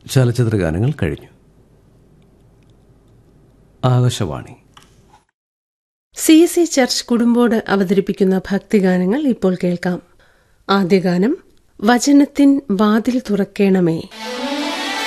ചലച്ചിത്ര ഗാനങ്ങൾ കഴിഞ്ഞു. ആകാശവാണി CSE ചർച്ച് കുടുംബോട് അവതരിപ്പിക്കുന്ന ഭക്തിഗാനങ്ങൾ ഇപ്പോൾ കേൾക്കാം. ആദ്യ ഗാനം വചനത്തിൻ വാതിൽ തുറക്കേണമേ.